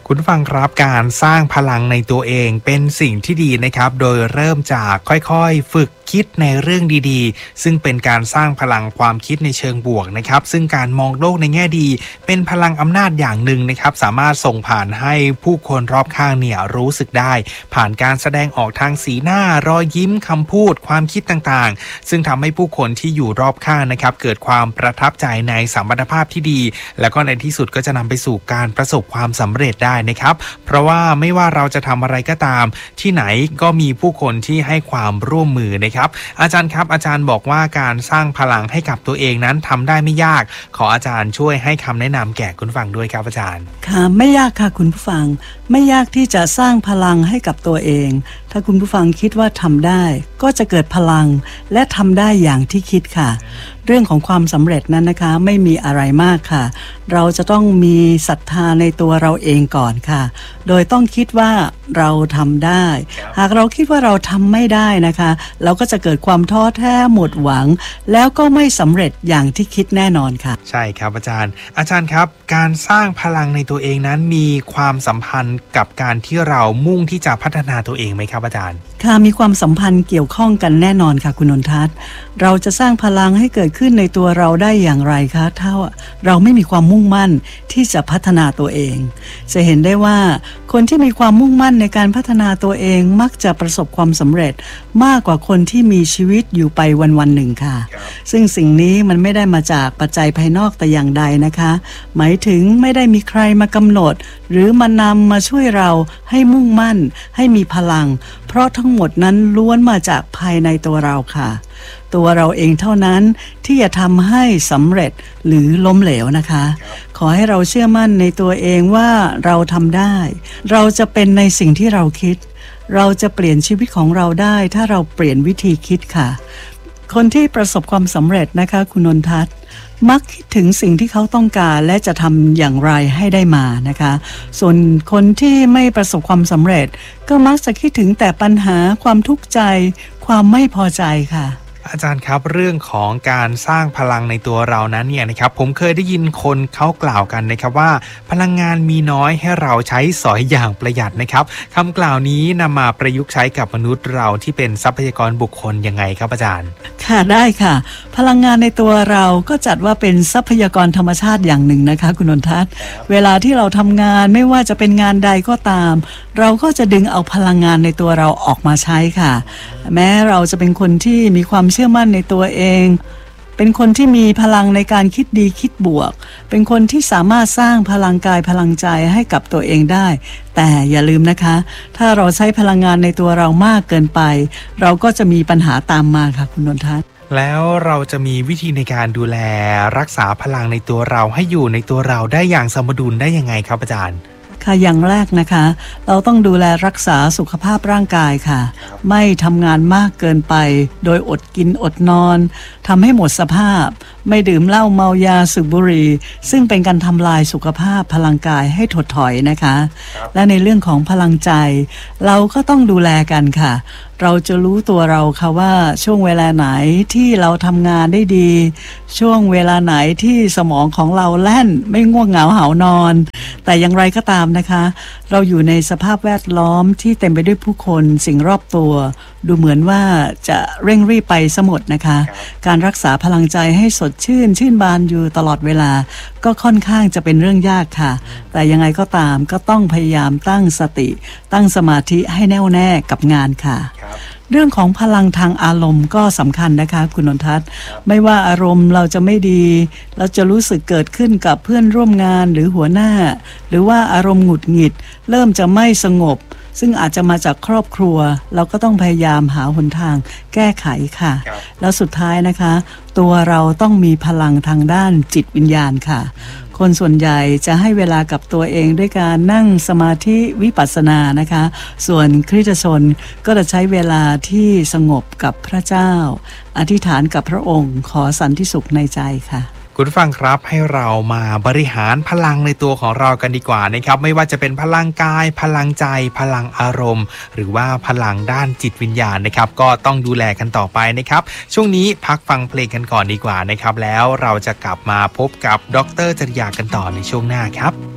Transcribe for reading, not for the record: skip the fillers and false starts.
คุณฟังครับการสร้างพลังในตัวเองเป็นสิ่งที่ดีนะครับโดยเริ่มจากค่อยๆฝึกคิดในเรื่องดีๆซึ่งเป็นการสร้างพลังความคิดในเชิงบวกนะครับซึ่งการมองโลกในแง่ดีเป็นพลังอำนาจอย่างหนึ่งนะครับสามารถส่งผ่านให้ผู้คนรอบข้างเนี่ยรู้สึกได้ผ่านการแสดงออกทางสีหน้ารอยยิ้มคำพูดความคิดต่างๆซึ่งทำให้ผู้คนที่อยู่รอบข้างนะครับเกิดความประทับใจในสัมพันธภาพที่ดีแล้วก็ในที่สุดก็จะนำไปสู่การประสบความสำเร็จได้นะครับเพราะว่าไม่ว่าเราจะทำอะไรก็ตามที่ไหนก็มีผู้คนที่ให้ความร่วมมือนะครับอาจารย์ครับอาจารย์บอกว่าการสร้างพลังให้กับตัวเองนั้นทำได้ไม่ยากขออาจารย์ช่วยให้คำแนะนำแก่คุณผู้ฟังด้วยครับอาจารย์ค่ะไม่ยากค่ะคุณผู้ฟังไม่ยากที่จะสร้างพลังให้กับตัวเองถ้าคุณผู้ฟังคิดว่าทำได้ก็จะเกิดพลังและทำได้อย่างที่คิดค่ะเรื่องของความสำเร็จนั้นนะคะไม่มีอะไรมากค่ะเราจะต้องมีศรัทธาในตัวเราเองก่อนค่ะโดยต้องคิดว่าเราทำได้หากเราคิดว่าเราทำไม่ได้นะคะเราก็จะเกิดความท้อแท้หมดหวังแล้วก็ไม่สำเร็จอย่างที่คิดแน่นอนค่ะใช่ครับอาจารย์ครับการสร้างพลังในตัวเองนั้นมีความสัมพันธ์กับการที่เรามุ่งที่จะพัฒนาตัวเองไหมครับอาจารย์ค่ะมีความสัมพันธ์เกี่ยวข้องกันแน่นอนค่ะคุณนนทัศน์เราจะสร้างพลังให้เกิดขึ้นในตัวเราได้อย่างไรคะถ้าเราไม่มีความมุ่งมั่นที่จะพัฒนาตัวเองจะเห็นได้ว่าคนที่มีความมุ่งมั่นในการพัฒนาตัวเองมักจะประสบความสำเร็จมากกว่าคนที่มีชีวิตอยู่ไปวันๆหนึ่งค่ะซึ่งสิ่งนี้มันไม่ได้มาจากปัจจัยภายนอกแต่อย่างใดนะคะหมายถึงไม่ได้มีใครมากำหนดหรือมานำมาช่วยเราให้มุ่งมั่นให้มีพลังเพราะทั้งหมดนั้นล้วนมาจากภายในตัวเราค่ะตัวเราเองเท่านั้นที่จะทำให้สำเร็จหรือล้มเหลวนะคะขอให้เราเชื่อมั่นในตัวเองว่าเราทำได้เราจะเป็นในสิ่งที่เราคิดเราจะเปลี่ยนชีวิตของเราได้ถ้าเราเปลี่ยนวิธีคิดค่ะคนที่ประสบความสำเร็จนะคะคุณนนทัศน์มักคิดถึงสิ่งที่เขาต้องการและจะทำอย่างไรให้ได้มานะคะส่วนคนที่ไม่ประสบความสำเร็จก็มักจะคิดถึงแต่ปัญหาความทุกข์ใจความไม่พอใจค่ะอาจารย์ครับเรื่องของการสร้างพลังในตัวเรานั้นเนี่ยนะครับผมเคยได้ยินคนเขากล่าวกันนะครับว่าพลังงานมีน้อยให้เราใช้สอยอย่างประหยัดนะครับคำกล่าวนี้นำมาประยุกต์ใช้กับมนุษย์เราที่เป็นทรัพยากรบุคคลยังไงครับอาจารย์ค่ะได้ค่ะพลังงานในตัวเราก็จัดว่าเป็นทรัพยากรธรรมชาติอย่างหนึ่งนะคะคุณนนทัศน์เวลาที่เราทำงานไม่ว่าจะเป็นงานใดก็ตามเราก็จะดึงเอาพลังงานในตัวเราออกมาใช้ค่ะแม้เราจะเป็นคนที่มีความเชื่อมั่นในตัวเองเป็นคนที่มีพลังในการคิดดีคิดบวกเป็นคนที่สามารถสร้างพลังกายพลังใจให้กับตัวเองได้แต่อย่าลืมนะคะถ้าเราใช้พลังงานในตัวเรามากเกินไปเราก็จะมีปัญหาตามมาค่ะคุณนนทัศน์แล้วเราจะมีวิธีในการดูแลรักษาพลังในตัวเราให้อยู่ในตัวเราได้อย่างสมดุลได้ยังไงครับอาจารย์ค่ะอย่างแรกนะคะเราต้องดูแลรักษาสุขภาพร่างกายค่ะไม่ทำงานมากเกินไปโดยอดกินอดนอนทำให้หมดสภาพไม่ดื่มเหล้าเมายาสูบบุหรี่ซึ่งเป็นการทำลายสุขภาพพลังกายให้ถดถอยนะคะและในเรื่องของพลังใจเราก็ต้องดูแลกันค่ะเราจะรู้ตัวเราค่ะว่าช่วงเวลาไหนที่เราทำงานได้ดีช่วงเวลาไหนที่สมองของเราแล่นไม่ง่วงเหงาหาวนอนแต่อย่างไรก็ตามนะคะเราอยู่ในสภาพแวดล้อมที่เต็มไปด้วยผู้คนสิ่งรอบตัวดูเหมือนว่าจะเร่งรีบไปซะหมดนะคะการรักษาพลังใจให้สดชื่นบานอยู่ตลอดเวลาก็ค่อนข้างจะเป็นเรื่องยากค่ะแต่ยังไงก็ตามก็ต้องพยายามตั้งสติตั้งสมาธิให้แน่วแน่กับงานค่ะเรื่องของพลังทางอารมณ์ก็สำคัญนะคะคุณนนทัศน์ไม่ว่าอารมณ์เราจะไม่ดีเราจะรู้สึกเกิดขึ้นกับเพื่อนร่วมงานหรือหัวหน้าหรือว่าอารมณ์หงุดหงิดเริ่มจะไม่สงบซึ่งอาจจะมาจากครอบครัวเราก็ต้องพยายามหาหนทางแก้ไขค่ะแล้วสุดท้ายนะคะตัวเราต้องมีพลังทางด้านจิตวิญญาณค่ะคนส่วนใหญ่จะให้เวลากับตัวเองด้วยการนั่งสมาธิวิปัสสนานะคะส่วนคริสตชนก็จะใช้เวลาที่สงบกับพระเจ้าอธิษฐานกับพระองค์ขอสันติสุขในใจค่ะคุณผู้ฟังครับให้เรามาบริหารพลังในตัวของเรากันดีกว่านะครับไม่ว่าจะเป็นพลังกายพลังใจพลังอารมณ์หรือว่าพลังด้านจิตวิญญาณนะครับก็ต้องดูแลกันต่อไปนะครับช่วงนี้พักฟังเพลงกันก่อนดีกว่านะครับแล้วเราจะกลับมาพบกับดร.จริยากันต่อในช่วงหน้าครับ